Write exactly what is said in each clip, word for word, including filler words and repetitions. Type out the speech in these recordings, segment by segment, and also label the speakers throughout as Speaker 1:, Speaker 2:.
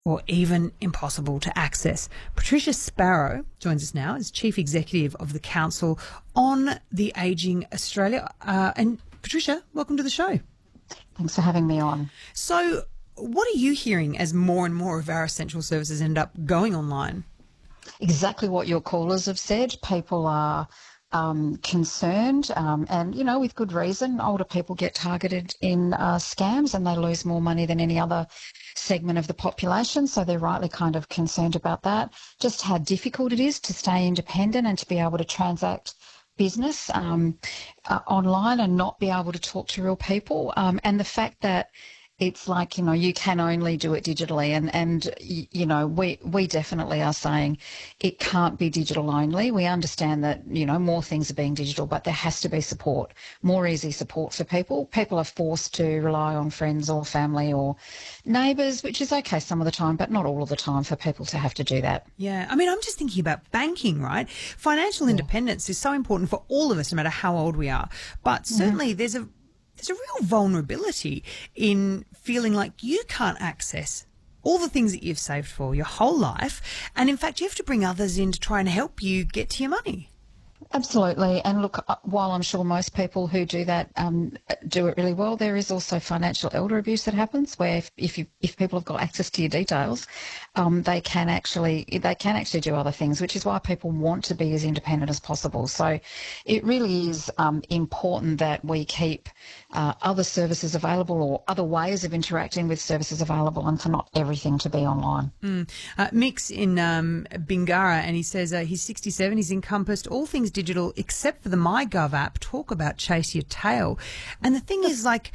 Speaker 1: or even impossible to access. Patricia Sparrow joins us now as Chief Executive of the Council on the Ageing Australia. Uh, and Patricia, welcome to the show.
Speaker 2: Thanks for having me on.
Speaker 1: So what are you hearing as more and more of our essential services end up going online?
Speaker 2: Exactly what your callers have said. People are um, concerned um, and, you know, with good reason. Older people get targeted in uh, scams and they lose more money than any other segment of the population, so they're rightly kind of concerned about that. Just how difficult it is to stay independent and to be able to transact business um, uh, online and not be able to talk to real people. Um, and the fact that it's like, you know, you can only do it digitally. And, and you know, we, we definitely are saying it can't be digital only. We understand that, you know, more things are being digital, but there has to be support, more easy support for people. People are forced to rely on friends or family or neighbours, which is okay some of the time, but not all of the time for people to have to do that.
Speaker 1: Yeah. I mean, I'm just thinking about banking, right? Financial
Speaker 2: Yeah.
Speaker 1: independence is so important for all of us, no matter how old we are. But certainly mm-hmm. there's a There's a real vulnerability in feeling like you can't access all the things that you've saved for your whole life. And in fact, you have to bring others in to try and help you get to your money.
Speaker 2: Absolutely. And look, while I'm sure most people who do that um, do it really well, there is also financial elder abuse that happens where if, if, you, if people have got access to your details, um, they can actually they can actually do other things, which is why people want to be as independent as possible. So it really is um, important that we keep uh, other services available or other ways of interacting with services available and for not everything to be online.
Speaker 1: Mm. Uh, Mick's in um, Bingara, and he says uh, he's sixty-seven, he's encompassed all things digital except for the MyGov app. Talk about chase your tail. And the thing is, like,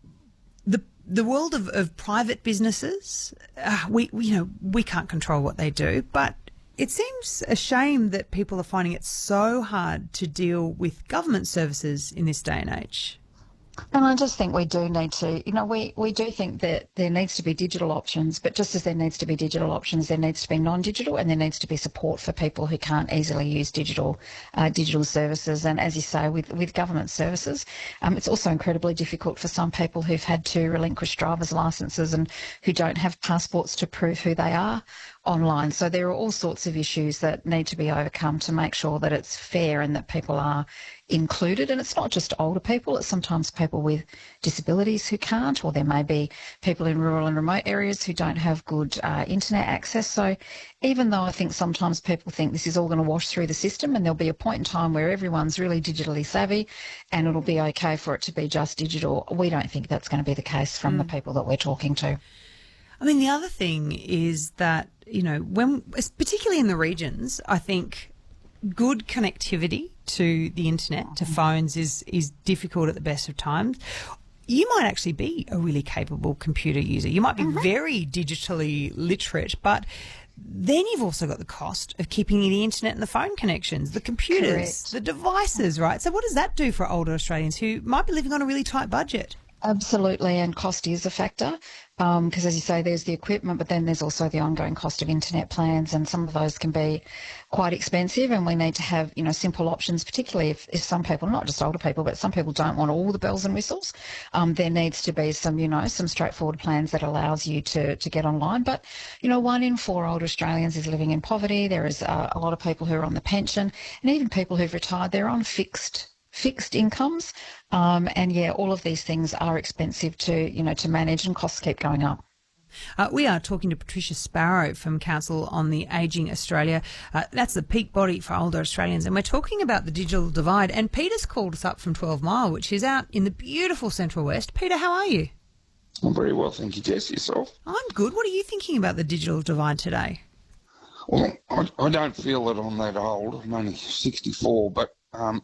Speaker 1: the the world of, of private businesses, uh, we, we you know we can't control what they do, but it seems a shame that people are finding it so hard to deal with government services in this day and age.
Speaker 2: And I just think we do need to, you know, we, we do think that there needs to be digital options, but just as there needs to be digital options, there needs to be non-digital, and there needs to be support for people who can't easily use digital uh, digital services. And as you say, with, with government services, um, it's also incredibly difficult for some people who've had to relinquish driver's licences and who don't have passports to prove who they are online. So there are all sorts of issues that need to be overcome to make sure that it's fair and that people are included. And it's not just older people, it's sometimes people with disabilities who can't, or there may be people in rural and remote areas who don't have good uh, internet access. So even though I think sometimes people think this is all going to wash through the system and there'll be a point in time where everyone's really digitally savvy and it'll be okay for it to be just digital, we don't think that's going to be the case from mm. the people that we're talking to.
Speaker 1: I mean, the other thing is that, you know, when, particularly in the regions, I think good connectivity to the internet, to phones, is, is difficult at the best of times. You might actually be a really capable computer user. You might be mm-hmm. very digitally literate, but then you've also got the cost of keeping the internet and the phone connections, the computers, Correct. the devices, right? So what does that do for older Australians who might be living on a really tight budget?
Speaker 2: Absolutely, and cost is a factor because, um, as you say, there's the equipment, but then there's also the ongoing cost of internet plans, and some of those can be quite expensive, and we need to have, you know, simple options, particularly if, if some people, not just older people, but some people don't want all the bells and whistles. Um, there needs to be some, you know, some straightforward plans that allows you to, to get online. But, you know, one in four older Australians is living in poverty. There is uh, a lot of people who are on the pension, and even people who've retired, they're on fixed fixed incomes. Um, and yeah, all of these things are expensive to, you know, to manage, and costs keep going up.
Speaker 1: Uh, we are talking to Patricia Sparrow from Council on the Ageing Australia. Uh, that's the peak body for older Australians. And we're talking about the digital divide. And Peter's called us up from twelve mile, which is out in the beautiful Central West. Peter, how are you?
Speaker 3: I'm very well, thank you, Jess. Yourself?
Speaker 1: I'm good. What are you thinking about the digital divide today?
Speaker 3: Well, I, I don't feel that I'm that old. I'm only sixty-four, but um,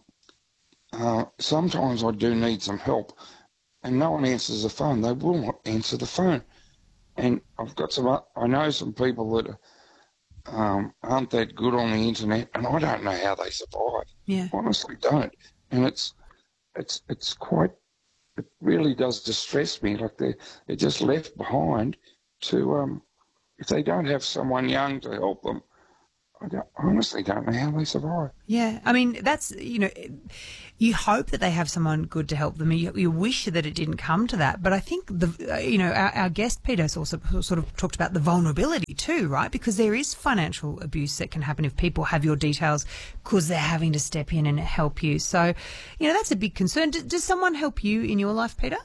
Speaker 3: Uh, sometimes I do need some help, and no one answers the phone. They will not answer the phone. And I've got some, I know some people that um, aren't that good on the internet, and I don't know how they survive.
Speaker 1: Yeah.
Speaker 3: Honestly don't. And it's, it's, it's quite, it really does distress me. Like they're, they're just left behind to, um, if they don't have someone young to help them, I, don't, I honestly don't know how they survive.
Speaker 1: Yeah, I mean, that's, you know, you hope that they have someone good to help them. You, you wish that it didn't come to that. But I think, the you know, our, our guest, Peter, also sort of talked about the vulnerability too, right? Because there is financial abuse that can happen if people have your details because they're having to step in and help you. So, you know, that's a big concern. Does, does someone help you in your life, Peter?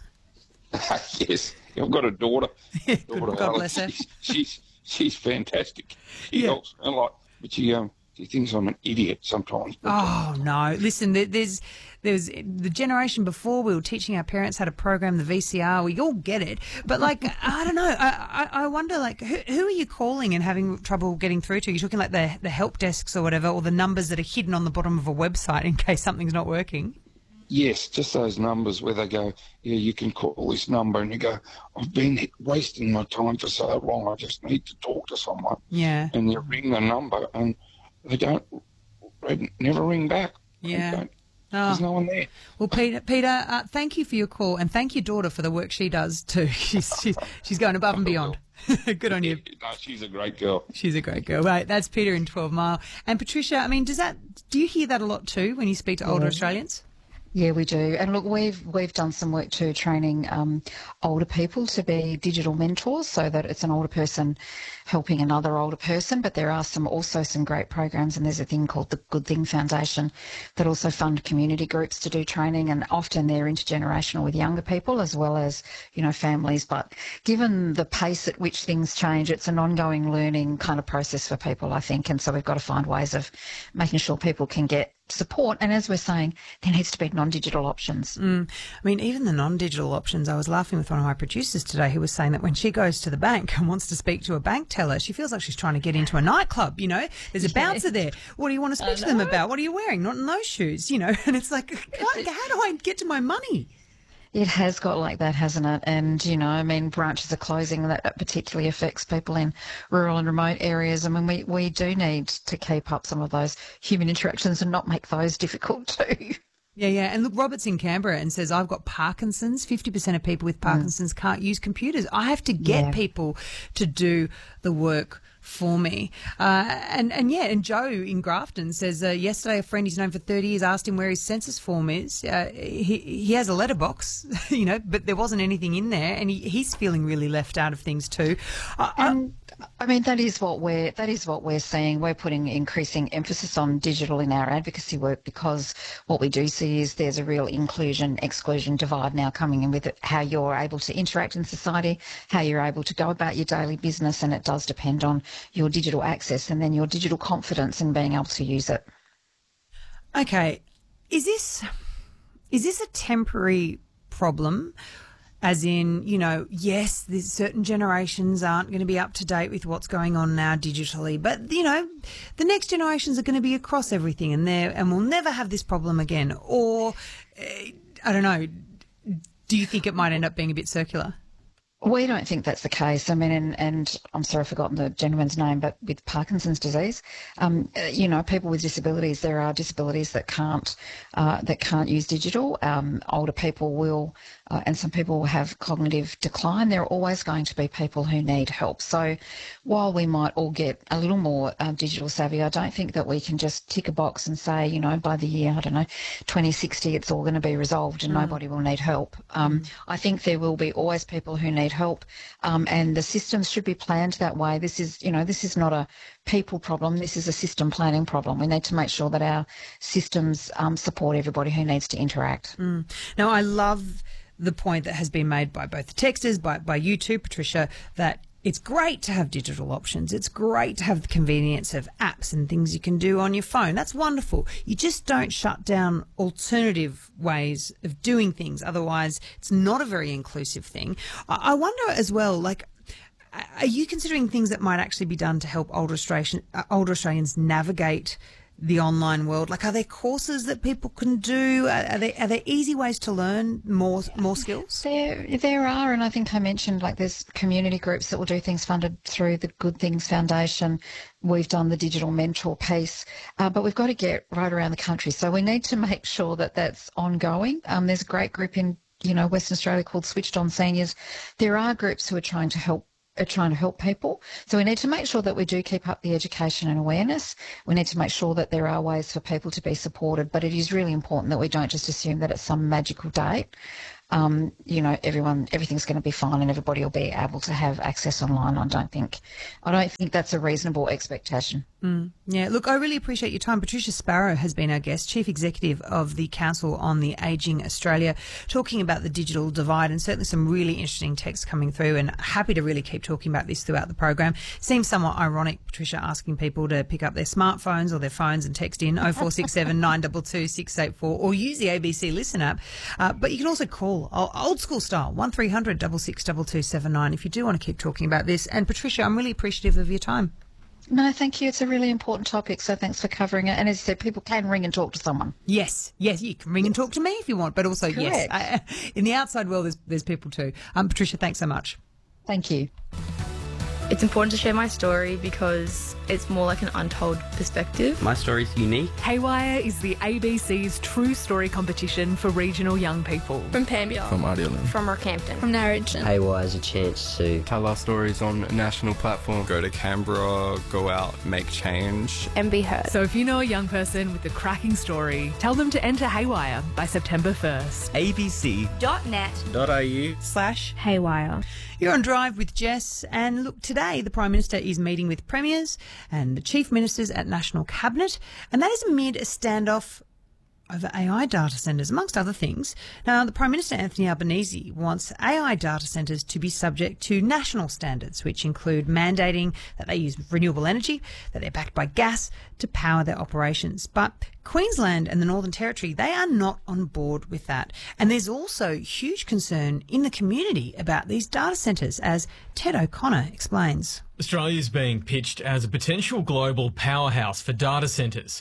Speaker 3: Yes, I've got a daughter. daughter
Speaker 1: God bless her.
Speaker 3: She's, she's, she's fantastic. She
Speaker 1: Yeah.
Speaker 3: helps a lot. But she um she thinks I'm an idiot sometimes. But,
Speaker 1: Oh no! Listen, there- there's there's the generation before we were teaching our parents how to program the V C R. We all get it, but like I don't know. I, I, I wonder like who, who are you calling and having trouble getting through to? You're talking like the the help desks or whatever, or the numbers that are hidden on the bottom of a website in case something's not working.
Speaker 3: yes, just those numbers where they go, yeah, you can call this number, and you go, I've been wasting my time for so long. I just need to talk to someone.
Speaker 1: Yeah,
Speaker 3: And you ring the number, and they don't, they never ring back. They
Speaker 1: yeah.
Speaker 3: don't. There's
Speaker 1: Oh.
Speaker 3: no one there.
Speaker 1: Well, Peter, Peter, uh, thank you for your call, and thank your daughter for the work she does too. She's she's she's going above and beyond. Good on you.
Speaker 3: No, she's a great girl.
Speaker 1: She's a great girl. Right, that's Peter in twelve Mile. And Patricia, I mean, does that do you hear that a lot too when you speak to older
Speaker 2: Yeah.
Speaker 1: Australians?
Speaker 2: Yeah, we do. And look, we've we've done some work too, training um, older people to be digital mentors, so that it's an older person helping another older person. But there are some also some great programs, and there's a thing called the Good Thing Foundation that also fund community groups to do training, and often they're intergenerational with younger people as well as, you know, families. But given the pace at which things change, it's an ongoing learning kind of process for people, I think. And so we've got to find ways of making sure people can get support. And as we're saying, there needs to be non-digital options.
Speaker 1: Mm. I mean, even the non-digital options, I was laughing with one of my producers today who was saying that when she goes to the bank and wants to speak to a bank teller, she feels like she's trying to get into a nightclub, you know. There's a bouncer there. What do you want to speak to them about? What are you wearing? Not in those shoes, you know. And it's like, how, how do I get to my money?
Speaker 2: It has got like that, hasn't it? And, you know, I mean, branches are closing, and that, that particularly affects people in rural and remote areas. I mean, we, we do need to keep up some of those human interactions and not make those difficult too.
Speaker 1: Yeah, yeah. And look, Robert's in Canberra and says, I've got Parkinson's. fifty percent of people with Parkinson's mm. can't use computers. I have to get
Speaker 2: yeah.
Speaker 1: people to do the work for me. Uh, and, and yeah, and Joe in Grafton says, uh, yesterday a friend he's known for thirty years asked him where his census form is. Uh, he, he has a letterbox, you know, but there wasn't anything in there, and he, he's feeling really left out of things too. Uh,
Speaker 2: and I mean, that is what we're that is what we're seeing. We're putting increasing emphasis on digital in our advocacy work, because what we do see is there's a real inclusion exclusion divide now coming in with it, how you're able to interact in society, how you're able to go about your daily business, and it does depend on your digital access and then your digital confidence in being able to use it.
Speaker 1: Okay, is this is this a temporary problem? As in, you know, yes, there's certain generations aren't going to be up to date with what's going on now digitally, but, you know, the next generations are going to be across everything, and they and we'll never have this problem again. Or, uh, I don't know, do you think it might end up being a bit circular?
Speaker 2: We don't think that's the case. I mean, and, and I'm sorry I've forgotten the gentleman's name, but with Parkinson's disease, um, you know, people with disabilities, there are disabilities that can't uh, that can't use digital. Um, older people will, uh, and some people will have cognitive decline. There are always going to be people who need help. So while we might all get a little more uh, digital savvy, I don't think that we can just tick a box and say, you know, by the year, I don't know, twenty sixty, it's all going to be resolved and mm. nobody will need help. Um, mm. I think there will be always people who need help, um, and the systems should be planned that way. This is, you know, this is not a people problem. This is a system planning problem. We need to make sure that our systems um, support everybody who needs to interact.
Speaker 1: Mm. Now, I love the point that has been made by both the texters, by, by you too, Patricia, that it's great to have digital options. It's great to have the convenience of apps and things you can do on your phone. That's wonderful. You just don't shut down alternative ways of doing things. Otherwise, it's not a very inclusive thing. I wonder as well, like, are you considering things that might actually be done to help older Australian, uh, older Australians navigate the online world? Like, are there courses that people can do? Are, are there are there easy ways to learn more more skills?
Speaker 2: There there are, and I think I mentioned, like, there's community groups that will do things funded through the Good Things Foundation. We've done the digital mentor piece, uh, but we've got to get right around the country. So we need to make sure that that's ongoing. Um, there's a great group in, you know, Western Australia called Switched On Seniors. There are groups who are trying to help are trying to help people. So we need to make sure that we do keep up the education and awareness. We need to make sure that there are ways for people to be supported, but it is really important that we don't just assume that it's some magical date. Um, you know, everyone, everything's going to be fine and everybody will be able to have access online. I don't think, I don't think that's a reasonable expectation.
Speaker 1: Mm, yeah, look, I really appreciate your time. Patricia Sparrow has been our guest, Chief Executive of the Council on the Ageing Australia, talking about the digital divide, and certainly some really interesting texts coming through, and happy to really keep talking about this throughout the program. Seems somewhat ironic, Patricia, asking people to pick up their smartphones or their phones and text in oh four six seven, nine two two, six eight four or use the A B C Listen app. Uh, but you can also call old school style, one three hundred, six six two two seven nine if you do want to keep talking about this. And Patricia, I'm really appreciative of your time.
Speaker 2: No, thank you. It's a really important topic, so thanks for covering it. And as I said, people can ring and talk to someone.
Speaker 1: Yes, yes, you can ring and talk to me if you want, but also,
Speaker 2: Correct.
Speaker 1: yes, I, in the outside world, there's, there's people too. Um, Patricia, thanks so much.
Speaker 2: Thank you.
Speaker 4: It's important to share my story because it's more like an untold perspective.
Speaker 5: My story's unique.
Speaker 6: Haywire is the A B C's True Story competition for regional young people.
Speaker 4: From Pambia.
Speaker 7: From Ardelan.
Speaker 4: From Rockhampton. From Narrogin.
Speaker 5: Haywire is a chance to
Speaker 7: tell our stories on a national platform.
Speaker 8: Go to Canberra, go out, make change.
Speaker 4: And be heard.
Speaker 6: So if you know a young person with a cracking story, tell them to enter Haywire by September first.
Speaker 4: abc.net.au
Speaker 5: slash
Speaker 4: Haywire.
Speaker 1: You're on Drive with Jess, and look, today the Prime Minister is meeting with premiers and the chief ministers at National Cabinet, and that is amid a standoff over A I data centres, amongst other things. Now, the Prime Minister, Anthony Albanese, wants A I data centres to be subject to national standards, which include mandating that they use renewable energy, that they're backed by gas to power their operations. But Queensland and the Northern Territory, they are not on board with that. And there's also huge concern in the community about these data centres, as Ted O'Connor explains.
Speaker 9: Australia is being pitched as a potential global powerhouse for data centres.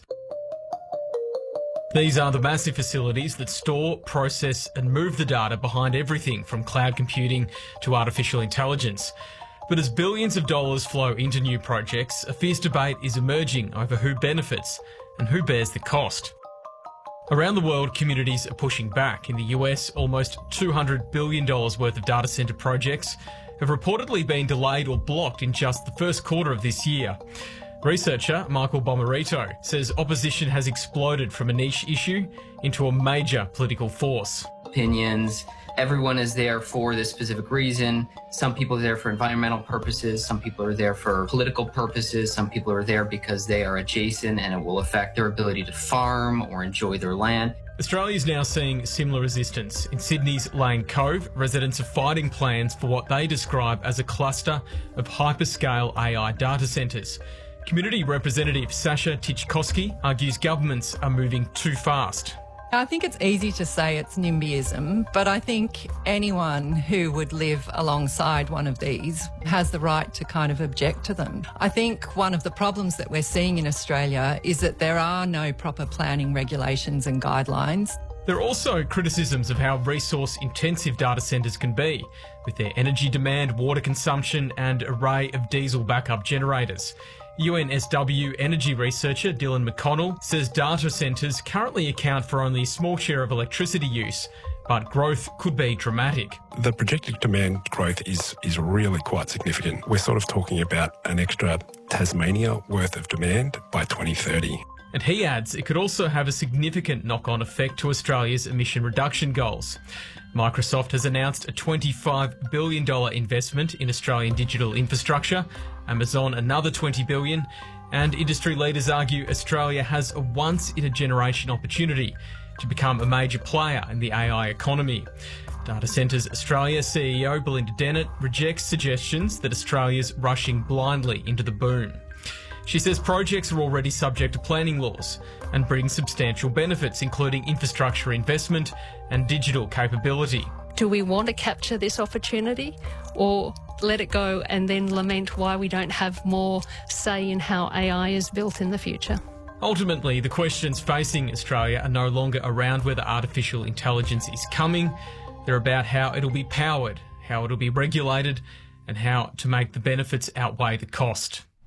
Speaker 9: These are the massive facilities that store, process and move the data behind everything from cloud computing to artificial intelligence. But as billions of dollars flow into new projects, a fierce debate is emerging over who benefits and who bears the cost. Around the world, communities are pushing back. In the U S, almost two hundred billion dollars worth of data centre projects have reportedly been delayed or blocked in just the first quarter of this year. Researcher Michael Bomarito says opposition has exploded from a niche issue into a major political force.
Speaker 10: Opinions. Everyone is there for this specific reason. Some people are there for environmental purposes. Some people are there for political purposes. Some people are there because they are adjacent and it will affect their ability to farm or enjoy their land.
Speaker 9: Australia is now seeing similar resistance. In Sydney's Lane Cove, residents are fighting plans for what they describe as a cluster of hyperscale A I data centres. Community Representative Sasha Tchaikovsky argues governments are moving too fast.
Speaker 11: I think it's easy to say it's NIMBYism, but I think anyone who would live alongside one of these has the right to kind of object to them. I think one of the problems that we're seeing in Australia is that there are no proper planning regulations and guidelines.
Speaker 9: There are also criticisms of how resource-intensive data centres can be, with their energy demand, water consumption and array of diesel backup generators. U N S W energy researcher Dylan McConnell says data centres currently account for only a small share of electricity use, but growth could be dramatic.
Speaker 12: The projected demand growth is, is really quite significant. We're sort of talking about an extra Tasmania worth of demand by twenty thirty.
Speaker 9: And he adds it could also have a significant knock-on effect to Australia's emission reduction goals. Microsoft has announced a twenty-five billion dollars investment in Australian digital infrastructure, Amazon another twenty billion dollars, and industry leaders argue Australia has a once-in-a-generation opportunity to become a major player in the A I economy. Data Centres Australia C E O Belinda Dennett rejects suggestions that Australia's rushing blindly into the boom. She says projects are already subject to planning laws and bring substantial benefits, including infrastructure investment and digital capability.
Speaker 13: Do we want to capture this opportunity or let it go and then lament why we don't have more say in how A I is built in the future?
Speaker 9: Ultimately, the questions facing Australia are no longer around whether artificial intelligence is coming. They're about how it'll be powered, how it'll be regulated, and how to make the benefits outweigh the cost.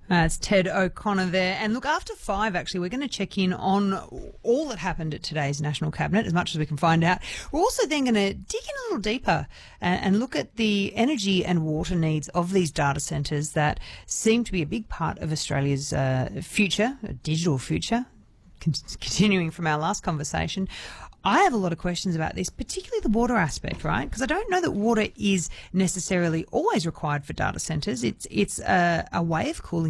Speaker 1: Uh, it's Ted O'Connor there. And look, after five, actually, we're going to check in on all that happened at today's National Cabinet, as much as we can find out. We're also then going to dig in a little deeper and, and look at the energy and water needs of these data centres that seem to be a big part of Australia's uh, future, a digital future. Con- continuing from our last conversation, I have a lot of questions about this, particularly the water aspect, right? Because I don't know that water is necessarily always required for data centres. It's it's a, a way of cooling